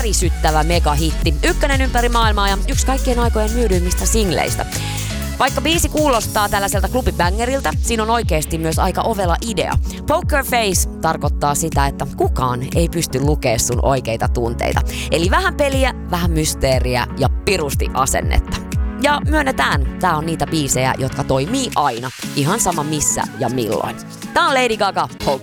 järisyttävä megahitti, ykkönen ympäri maailmaa ja yksi kaikkien aikojen myydyimmistä singleistä. Vaikka biisi kuulostaa tällaiselta klubibängeriltä, siinä on oikeasti myös aika ovela idea. Poker face tarkoittaa sitä, että kukaan ei pysty lukemaan sun oikeita tunteita. Eli vähän peliä, vähän mysteeriä ja pirusti asennetta. Ja myönnetään, tää on niitä biisejä, jotka toimii aina, ihan sama missä ja milloin. Tää on Lady Gaga, Poker